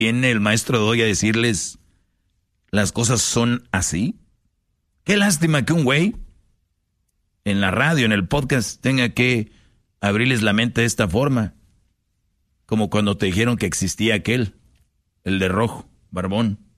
viene el maestro Doggy a decirles, las cosas son así. Qué lástima que un güey en la radio, en el podcast, tenga que abrirles la mente de esta forma. Como cuando te dijeron que existía aquel, el de rojo, barbón.